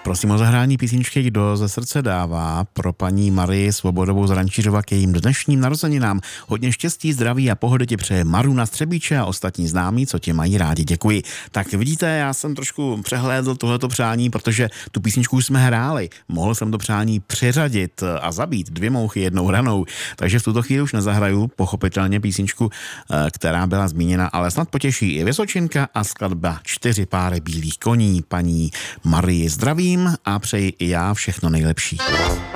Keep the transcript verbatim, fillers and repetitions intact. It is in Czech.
Prosím o zahrání písničky Kdo ze srdce dává pro paní Marii Svobodovou z Rančířova k jejím dnešním narozeninám. Hodně štěstí, zdraví a pohody ti přeje Maruna Střebíče a ostatní známí, co tě mají rádi. Děkuji. Tak vidíte, já jsem trošku přehlédl tohleto přání, protože tu písničku už jsme hráli. Mohl jsem to přání přiřadit a zabít dvě mouchy jednou ranou. Takže v tuto chvíli už nezahraju pochopitelně písničku, která byla zmíněna, ale snad potěší i Vysočinka a skladba Čtyři páry bílých koní. Paní Marii zdravím a přeji i já všechno nejlepší.